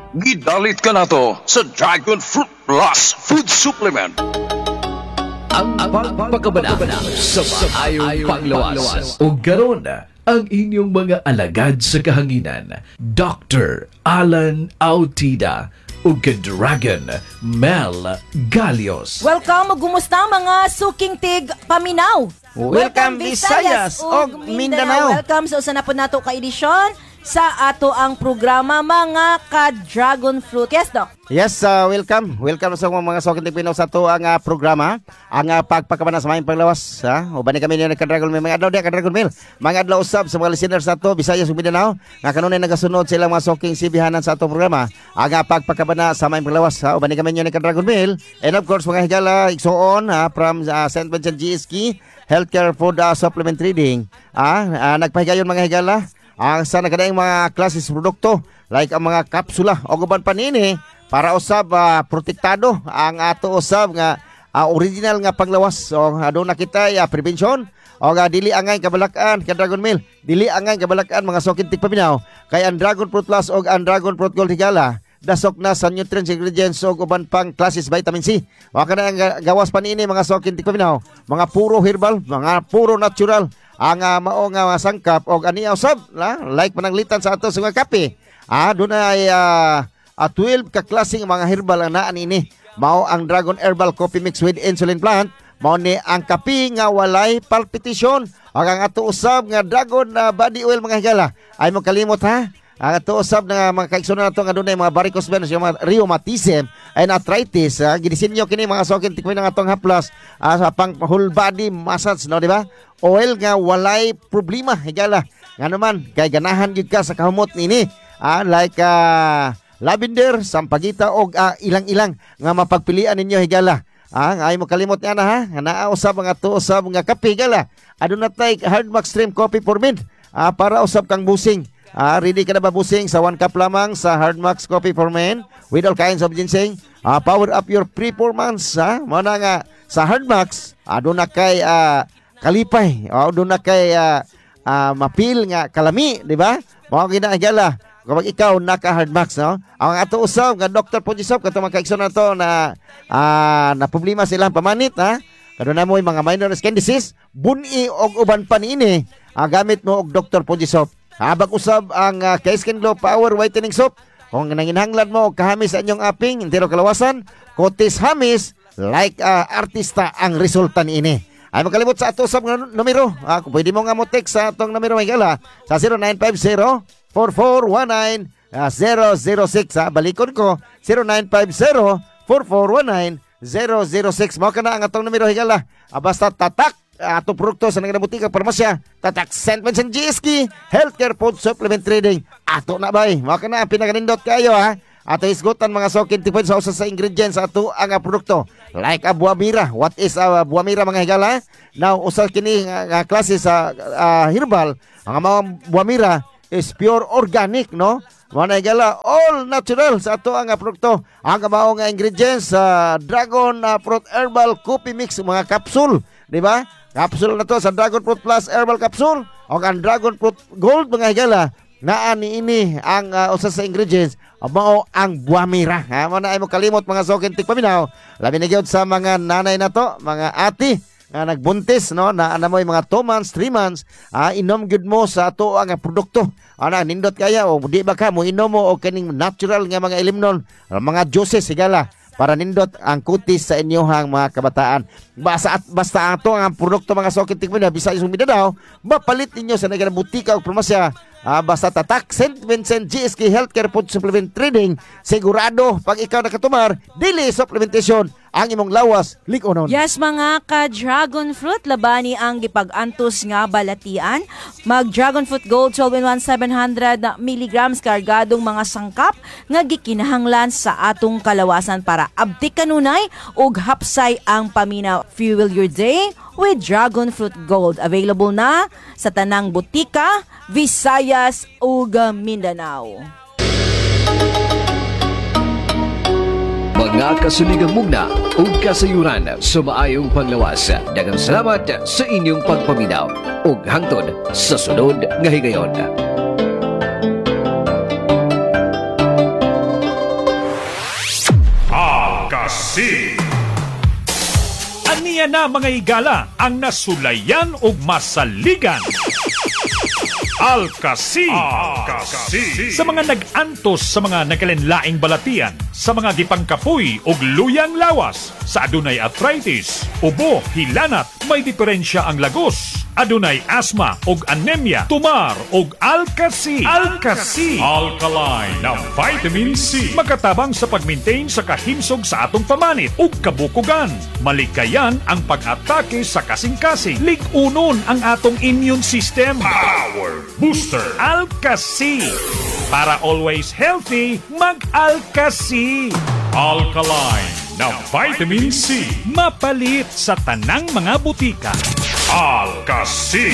Gidalit ka na to sa Dragon Fruit Plus Food Supplement. Ang pagpakabana sa maayong panglawas. O garon ang inyong mga alagad sa kahanginan, Dr. Alan Autida o Dragon Mel Galios. Welcome, gumusta mga suking tig paminaw. Welcome Visayas ug Mindanao. Welcome sa usa na po nato ka edisyon sa ato ang programa mga ka-dragon fruit. Yes, Doc? Yes, welcome. Welcome sa mga sokin Pinoy sa ato ang programa, ang pagpakabana sa maayong panglawas. Ubani kami ni ka-dragon Mill, mga adlaw dia ka-dragon Mill. Mga adlaw usab sa mga listeners sa ato Visayas ug Mindanao nga kanunay nagasunod sila mga soking sibihanan sa ato programa, ang pagpakabana sa maayong panglawas. Ubani kami ni ka-dragon Mill. And of course mga higala igsoon from St. Vincent GSK Healthcare Food Supplement Trading. Nagpahigayon mga higala ang sa nagkadaing mga klases produkto like ang mga kapsula o guban panini para usab protektado ang ato usab nga original nga panglawas. So aduna kita prevention o dili angay kabalakan ka Dragon Mill, dili angay kabalakan mga sokintik paminaw kay ang Dragon Fruit Plus o ang Dragon Fruit Gold higala dasok na sa nutrients, ingredients o uban pang klases vitamin C. O kana ang gawas panini mga sokintik paminaw, mga puro herbal, mga puro natural ang mao nga sangkap og ani usab like pananglitan sa ato sa mga kape. Doon ay 12 ka klaseng mga herbal ang naa nini. Mao ang Dragon Herbal Coffee Mix with Insulin Plant. Mao ni ang kape nga walay palpitasyon. Ang ato usab nga Dragon Body Oil mga higala. Ay mo kalimot ha. Ang ato usab nga mga kaigsunan nato nga dunay mga varicose veins, mga rheumatism and arthritis. Ginisinyo kini mga sokin tikmi ng atong haplas sa pang whole body massage, no, di ba? Oil nga walay problema higala. Nga naman kay ganahan gyud ka sa kahumot nini. Like lavender, sampagita og ilang-ilang nga mapagpilian ninyo higala. Ay mo kalimot nga na ha. Naa usab nga to usab nga kape higala. Aduna tay Hardmax Stream Coffee for Men para usab kang busing. Ready ka na ba busing sa 1 cup lamang sa Hardmax Coffee for Men with all kinds of ginseng. Power up your performance. Mana nga sa Hardmax aduna kay kalipay, doon na kay mapil nga kalami, di ba? Mga ginagala, kapag ikaw naka-Hardmax, no? Ang ato usab nga Dr. Pujisop, kato mga kaikso na to na problema silang pamanit, ha? Kado na mo yung mga minor skin disease, buni og uban panini, gamit mo og Dr. Pujisop. Habag usab ang K-Skin Glow Power Whitening Soap, kung nanginhanglan mo og kahamis sa inyong aping, intero kalawasan, kutis hamis, like artista ang resulta niini. Ay makalimot sa ato sa numero. Kung pwede mo nga mo text sa atong numero may gala sa 0950-4419-006. Balikon ko 0950-4419-006. Mao ka na ang atong numero higala. Basta tatak atong produkto sa nagnabutika parmasya. Tatak St. Vincent GSK Healthcare Food Supplement Trading. Ato na bay. Mao ka na ang pinaganindot kayo ha. Ato isgutan mga sokin tipid sa usa sa ingredients sa ato ang produkto. Like buah mira. What is buah mira mga higala? Now usa kini nga klase sa herbal. Ang mga buah mira is pure organic, no? Mga higala all natural sa ato ang produkto. Ang mao nga ingredients sa Dragon Fruit Herbal Coffee Mix mga capsule, di ba? Capsule na to sa Dragon Fruit Plus Herbal Capsule o ang Dragon Fruit Gold mga higala. Naani ini ang usa sa ingredients mao ang buah mira. Mo na ay mo kalimot mga sokin tikpaminaw. Labi na gyud sa mga nanay na to, mga ati nga nagbuntis, no, na mo mga 2 months, 3 months, inom gyud mo sa ato ang produkto. Nindot kaya o di ba ka mo inom mo o kaning natural nga mga ilimnon, mga juices sigala para nindot ang kutis sa inyohang mga kabataan. Basta ato ang produkto mga sokin tikpaminaw Visayas ug Mindanao, mapalit ninyo sa nagana butika o farmasya. Basta tatak St. Vincent GSK Healthcare Food Supplement Trading, sigurado pag ikaw nakatumar dili supplementation ang imong lawas lig-onon. Yes mga ka-dragon fruit, labani ang gipag-antos nga balatian. Mag Dragon Fruit Gold 12 in 1 700 milligrams kargadong mga sangkap nga gikinahanglan sa atong kalawasan para abti kanunay ug hapsay ang paminaw. Fuel your day with Dragon Fruit Gold. Available na sa tanang butika, Visayas ug Mindanao. Mga kasuligang mugna o kasayuran sa maayong panglawas. Daghang salamat sa inyong pagpaminaw ug hangtod sa sunod nga higayon. Alkasi. Aniya na mga higala ang nasulayan og masaligan. Alkasi. Sa mga nag-antos sa mga nakalenlaing balatian, sa mga gipangkapoy og luyang lawas, sa adunay arthritis, ubo, hilanat, may diferensya ang lagos, adunay asma og anemia, tumar og Alkasi. Alkasi. Alkaline na vitamin C. Makatabang sa pag-maintain sa kahimsog sa atong pamanit ug kabukugan. Malikayan ang pag-atake sa kasing-kasing. Lig-unon ang atong immune system. Power Booster Alkasi. Para always healthy, mag-Alkasi. Alkaline na vitamin C. Mapalit sa tanang mga butika. Alkasi.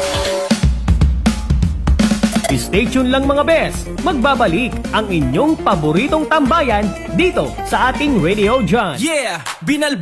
Stay tuned lang mga bes. Magbabalik ang inyong paboritong tambayan dito sa ating Radio John. Yeah! Binalba